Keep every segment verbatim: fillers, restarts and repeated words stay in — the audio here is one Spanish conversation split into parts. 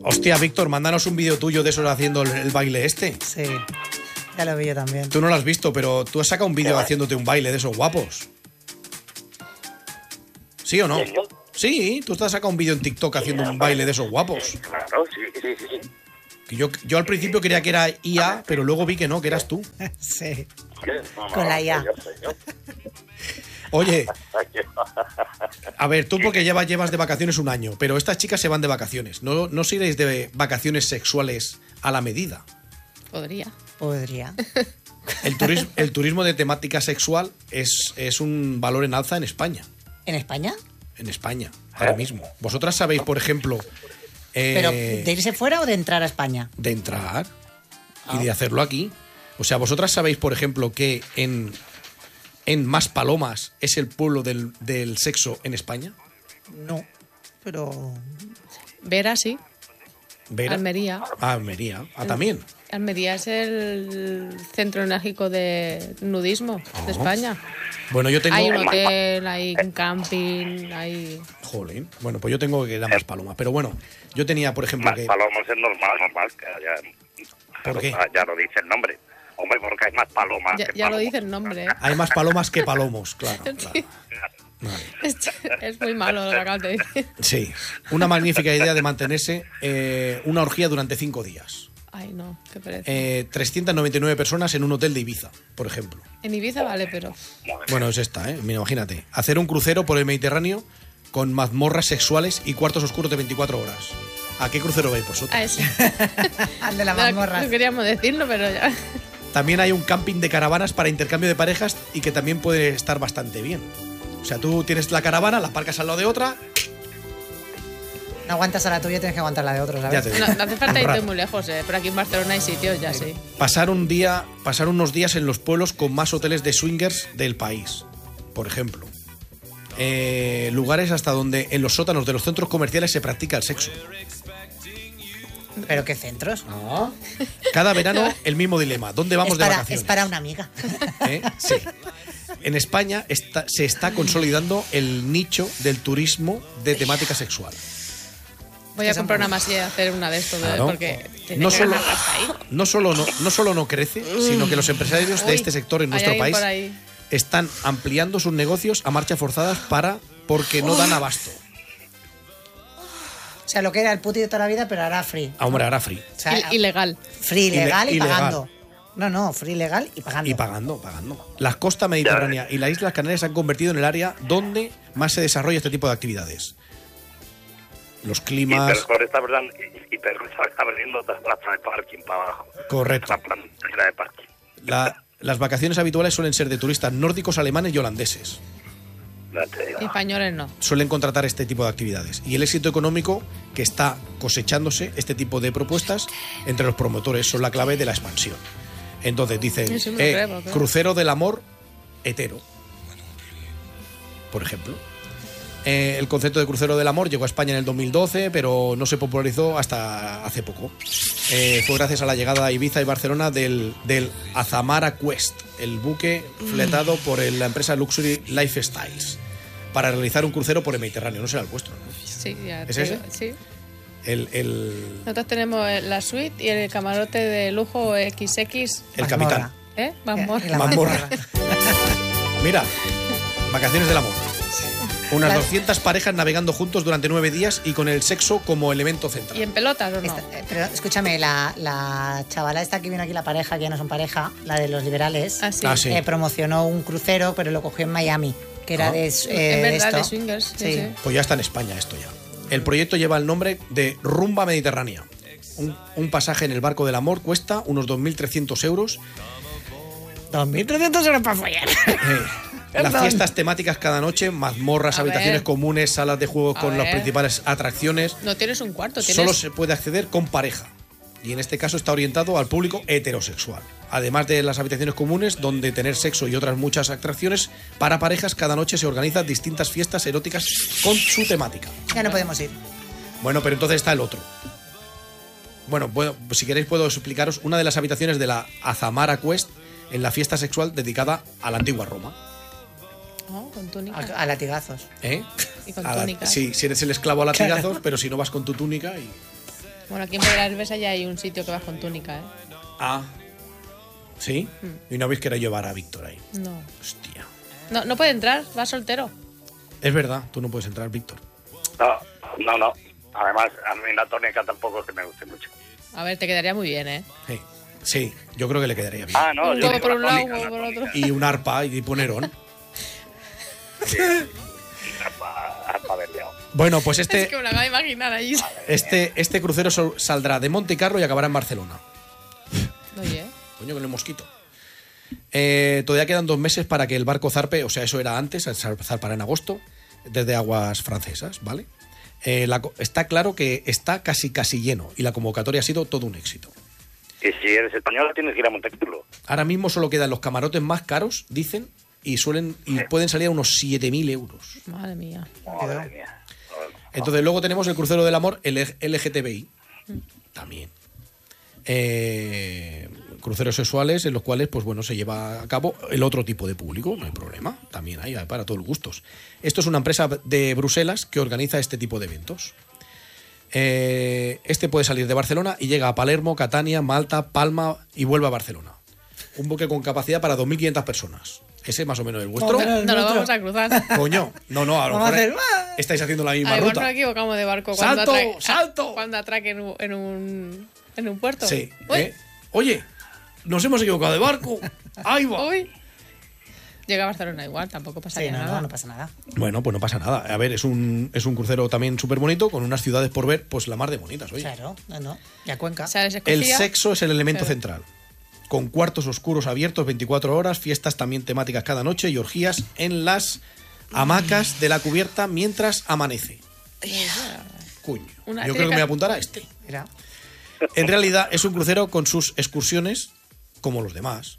Hostia, Víctor, mándanos un vídeo tuyo de eso haciendo el, el baile este. Sí, ya lo vi yo también. Tú no lo has visto, pero tú has sacado un vídeo haciéndote un baile de esos guapos. ¿Sí o no? Sí, tú te has sacado un vídeo en TikTok haciendo un baile de esos guapos. Claro, sí, sí, sí. Que yo, yo al principio creía que era I A, pero luego vi que no, que eras tú. Sí. No, no, Con la I A. soy yo, soy yo. Oye, a ver, tú porque llevas, llevas de vacaciones un año, pero estas chicas se van de vacaciones. ¿No, no os iréis de vacaciones sexuales a la medida? Podría. Podría. El turismo, el turismo de temática sexual es, es un valor en alza en España. ¿En España? En España, ahora mismo. Vosotras sabéis, por ejemplo... eh, ¿Pero de irse fuera o de entrar a España? De entrar y de hacerlo aquí. O sea, vosotras sabéis, por ejemplo, que en, en Maspalomas es el pueblo del, del sexo en España. No, pero... Vera, sí. Vera. Almería. Ah, Almería. Ah, también. Almería es el centro enérgico de nudismo de España. Bueno, yo tengo... Hay un hotel, hay un camping, hay... Jolín. Bueno, pues yo tengo que ir a Maspalomas. Pero bueno, yo tenía, por ejemplo, Más que... palomas es normal, normal, que haya... ¿Por qué? Ya lo dice el nombre. Hombre, porque hay más palomas Ya, que ya lo palomas. dice el nombre. ¿eh? Hay más palomas que palomos, claro. claro. Sí. Vale. Es, es muy malo lo que acabas de decir. Sí, una magnífica idea de mantenerse eh, una orgía durante cinco días. Ay, no, qué pereza. Eh, trescientas noventa y nueve personas en un hotel de Ibiza, por ejemplo. En Ibiza vale, pero... Bueno, es esta, ¿eh? Mira, imagínate. Hacer un crucero por el Mediterráneo con mazmorras sexuales y cuartos oscuros de veinticuatro horas. ¿A qué crucero vais vosotros? Ah, eso. Al de la No, mazmorra. no queríamos decirlo, pero ya... También hay un camping de caravanas para intercambio de parejas y que también puede estar bastante bien. O sea, tú tienes la caravana, la aparcas al lado de otra... No aguantas a la tuya, tienes que aguantar la de otros, Ya ¿sabes? te digo. No, no hace falta Un irte rato. muy lejos, ¿eh? Pero aquí en Barcelona hay sitios, ya sí. Pasar un día, pasar unos días en los pueblos con más hoteles de swingers del país, por ejemplo. Eh, lugares hasta donde en los sótanos de los centros comerciales se practica el sexo. ¿Pero qué centros? Cada verano el mismo dilema. ¿Dónde vamos es, de para, vacaciones? es para una amiga. ¿Eh? Sí. En España está- se está consolidando el nicho del turismo de temática sexual. Voy a comprar una masilla y hacer una de estos, Claro. porque tiene No que solo, ganar pasta ahí. no, solo no, no solo no crece, sino que los empresarios de Uy, este sector en hay nuestro alguien país por ahí. están ampliando sus negocios a marcha forzadas para porque no dan abasto. O sea, lo que era el puti de toda la vida, pero ahora free. Ah, hombre, ahora free. O sea, I- ilegal. free Ile- legal y ilegal. pagando. No, no, free legal y pagando. Y pagando, pagando. La costa mediterránea y las Islas Canarias se han convertido en el área donde más se desarrolla este tipo de actividades. Los climas... Hipercor está, verdad, Hipercor está abriendo otra plaza de parking para abajo. Correcto. La plantilla de parking. La- las vacaciones habituales suelen ser de turistas nórdicos, alemanes y holandeses. Ya te digo. Españoles no. Suelen contratar este tipo de actividades. Y el éxito económico que está cosechándose este tipo de propuestas entre los promotores son la clave de la expansión. Entonces dicen, Eso me lo eh, creo, claro. crucero del amor hetero, por ejemplo. Eh, el concepto de crucero del amor llegó a España en el dos mil doce, pero no se popularizó hasta hace poco. Eh, fue gracias a la llegada a Ibiza y Barcelona del, del Azamara Quest, el buque fletado por el- la empresa Luxury Lifestyles, para realizar un crucero por el Mediterráneo. No será el vuestro, ¿no? Sí, ya ¿Es te ese? digo, sí. El, el, Nosotros tenemos la suite y el camarote de lujo equis equis. el Mazmorra. capitán. ¿Eh? Mazmorra. Y la Mazmorra. Mira, vacaciones del amor. Unas Las- doscientas parejas navegando juntos durante nueve días y con el sexo como elemento central. ¿Y en pelotas o no? Esta- eh, pero escúchame, la, la chavala esta que vino aquí, la pareja, que ya no son pareja, la de los liberales, Ah, sí. Ah, sí. eh, promocionó un crucero, pero lo cogió en Miami, que era Ah. de, eh, es de verdad, esto. de swingers. Sí, Sí. sí. Pues ya está en España esto ya. El proyecto lleva el nombre de Rumba Mediterránea. Un, un pasaje en el barco del amor cuesta unos dos mil trescientos euros. dos mil trescientos euros para follar. Eh, las Perdón. fiestas temáticas cada noche, mazmorras, A habitaciones ver. comunes, salas de juegos A con las ver. principales atracciones. No tienes un cuarto, tienes... Solo se puede acceder con pareja. Y en este caso está orientado al público heterosexual. Además de las habitaciones comunes, donde tener sexo y otras muchas atracciones, para parejas cada noche se organizan distintas fiestas eróticas con su temática. Ya no podemos ir. Bueno, pero entonces está el otro. Bueno, puedo- si queréis puedo explicaros una de las habitaciones de la Azamara Quest en la fiesta sexual dedicada a la antigua Roma. Oh, con túnica. A, a latigazos. ¿Eh? Y con A la- túnica. sí, si eres el esclavo a latigazos, pero si no vas con tu túnica y... Bueno, aquí en Pedralbes ya hay un sitio que vas con túnica, ¿eh? Ah, ¿sí? Y no habéis querido llevar a Víctor ahí. No. Hostia. No, no puede entrar, va soltero. Es verdad, tú no puedes entrar, Víctor. No, no, no. Además, a mí la tónica tampoco es que me guste mucho. A ver, te quedaría muy bien, ¿eh? Sí, sí, yo creo que le quedaría bien. Ah, no, Un yo huevo digo por la un lado, tónica, un la huevo por tónica. otro. Y un arpa y ponerón. Sí. Arpa, arpa verdeado. Bueno, pues Es este, que me la acabo de imaginar ahí. este, este crucero sol- saldrá de Montecarlo y acabará en Barcelona. Oye, Coño, que el mosquito. Eh, todavía quedan dos meses para que el barco zarpe, o sea, eso era antes, zar- zarpará en agosto, desde aguas francesas, ¿vale? Eh, la co- está claro que está casi casi lleno y la convocatoria ha sido todo un éxito. Y si eres español, tienes que ir a Montecarlo. Ahora mismo solo quedan los camarotes más caros, dicen, y suelen y pueden salir a unos siete mil euros. madre mía. Madre mía. Entonces luego tenemos el crucero del amor, el L G T B I, también. Eh, cruceros sexuales en los cuales, pues bueno, se lleva a cabo el otro tipo de público, no hay problema, también hay hay para todos los gustos. Esto es una empresa de Bruselas que organiza este tipo de eventos. Eh, este puede salir de Barcelona y llega a Palermo, Catania, Malta, Palma y vuelve a Barcelona. Un buque con capacidad para dos mil quinientas personas. Ese más o menos el vuestro. Vamos a ver. No lo nuestro. vamos a cruzar. Coño, no, no, a lo Vamos a mejor hacer, ¡ah! estáis haciendo la misma A igual ruta. nos equivocamos de barco cuando ¡Salto! atraque, ¡Salto! cuando atraque en un, en un, en un puerto. Sí. Uy, ¿eh? Oye, nos hemos equivocado de barco. Ahí va. uy. Llega a Barcelona igual, tampoco Sí, pasaría no, nada. no, no pasa nada. Bueno, pues no pasa nada. A ver, es un, es un crucero también súper bonito, con unas ciudades por ver, pues la mar de bonitas, oye. Claro, no, no. Y a Cuenca. O sea, es El Escocia. sexo es el elemento Claro. central. Con cuartos oscuros abiertos veinticuatro horas, fiestas también temáticas cada noche y orgías en las hamacas de la cubierta mientras amanece. Cuño. Una Yo creo que trica. me voy a apuntar a este. Mira. En realidad es un crucero con sus excursiones como los demás.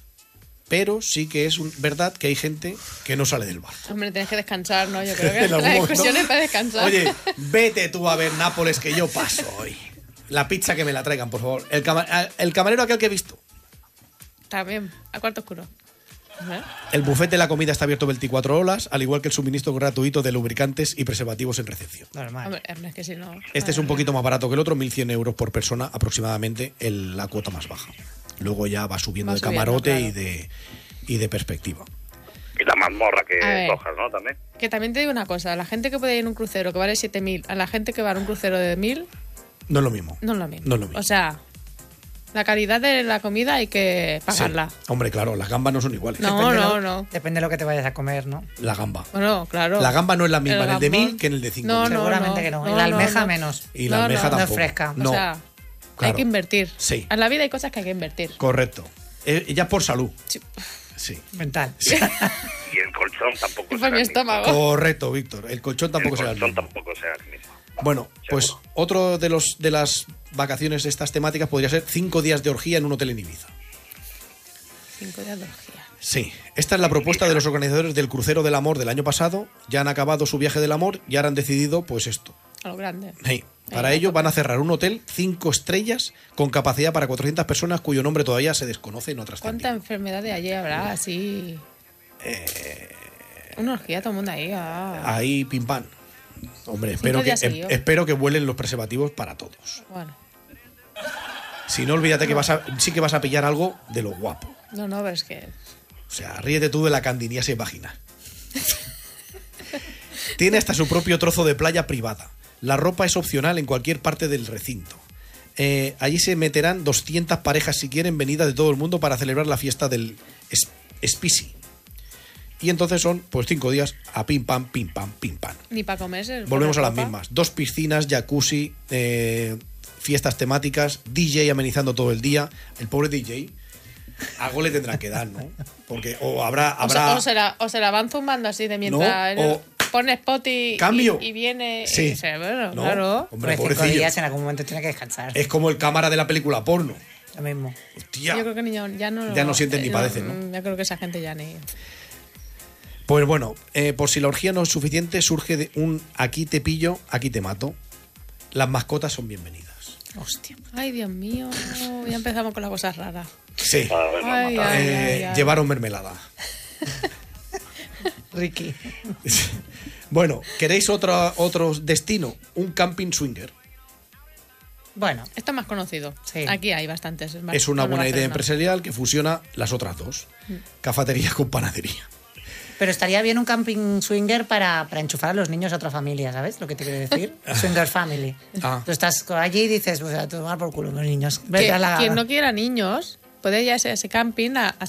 Pero sí que es un- verdad que hay gente que no sale del bar. Hombre, tienes que descansar, ¿no? Yo creo que En algún las momento. excursiones para descansar. Oye, vete tú a ver Nápoles que yo paso hoy. La pizza que me la traigan, por favor. El, cama- el camarero aquel que he visto. También, a cuarto oscuro. Ajá. El buffet de la comida está abierto veinticuatro horas, al igual que el suministro gratuito de lubricantes y preservativos en recepción. Normal. Hombre, es que si no. Este es un poquito más barato que el otro, mil cien euros por persona aproximadamente, el- la cuota más baja. Luego ya va subiendo Va de subiendo, camarote claro. y, de, y de perspectiva. Y la mazmorra que A ver. cojas, ¿no? También. Que también te digo una cosa: la gente que puede ir en un crucero que vale siete mil, a la gente que va en un crucero de mil, No es lo mismo. no es lo mismo. No es lo mismo. O sea, la calidad de la comida hay que pagarla. Sí. Hombre, claro, las gambas no son iguales. No, Depende no, lo- no. Depende de lo que te vayas a comer, ¿no? La gamba. Bueno, claro. La gamba no es la misma en el de gambón. mil que en el de cinco. No, no, Seguramente no. que no. Y No, la no, almeja no. menos. Y la No, almeja no, no es tampoco. fresca. No, O sea, hay claro. que invertir. Sí. En la vida hay cosas que hay que invertir. Correcto. Eh, ya por salud. Sí. Sí. Mental. Y el colchón tampoco Y por será mi el mismo. estómago. Correcto, Víctor. El colchón tampoco el será el colchón mismo. tampoco será el mismo. Bueno, pues Seguro. otro de los de las vacaciones de estas temáticas podría ser cinco días de orgía en un hotel en Ibiza. Cinco días de orgía. Sí, esta es la propuesta de los organizadores del Crucero del Amor del año pasado. Ya han acabado su viaje del amor y ahora han decidido, pues esto. A lo grande. Sí, para Venga, ello van a cerrar un hotel cinco estrellas con capacidad para cuatrocientas personas cuyo nombre todavía se desconoce y no ha ¿Cuánta trascendido. enfermedad de allí habrá así? Eh, Una orgía, todo el mundo ahí. ah. Ahí, pim pam. Hombre, Cinco espero que, días seguidos. espero que vuelen los preservativos para todos. Bueno, Si no, olvídate que vas a, sí que vas a pillar algo de lo guapo. no, no, pero es que. O sea, ríete tú de la candiniasis vaginal. Tiene hasta su propio trozo de playa privada. La ropa es opcional en cualquier parte del recinto. Eh, allí se meterán doscientas parejas si quieren venidas de todo el mundo para celebrar la fiesta del es- Spisi. Y entonces son pues cinco días a pim pam, pim pam, pim pam. Ni para comerse. Volvemos a las ropa. mismas. Dos piscinas, jacuzzi, eh, fiestas temáticas, D J amenizando todo el día. El pobre D J, algo le tendrá que dar, ¿no? Porque o habrá... O, se, habrá o, se la, o se la van zumbando así de mientras. No, o- pone spot y, Cambio. y, y viene. Sí. y se- bueno, No, claro. hombre, Por cinco pobrecillo. días en algún momento tiene que descansar. Es como el cámara de la película porno. Lo mismo. Hostia. Yo creo que ni- ya no. Ya no sienten ni padecen, ¿no? Yo creo que esa gente ya ni. Pues bueno, eh, por si la orgía no es suficiente, surge de un aquí te pillo, aquí te mato. Las mascotas son bienvenidas. Hostia. Ay, Dios mío. Ya empezamos con las cosas raras. Sí. Para verlo Ay, matar. ay, Eh, ay, ay. llevaron mermelada. Ricky. Bueno, ¿queréis otro, otro destino? Un camping swinger. Bueno, Esto es más conocido. Sí. Aquí hay bastantes. Es, más- Es una no, buena idea Barcelona. empresarial que fusiona las otras dos. Cafetería con panadería. pero estaría bien un camping swinger para, para enchufar a los niños a otra familia, ¿sabes lo que te quiero decir? Swinger family. Ah. Tú estás allí y dices, pues a tomar por culo los niños. Que- Vete a la... Quien no quiera niños puede ir a ese, ese camping a, a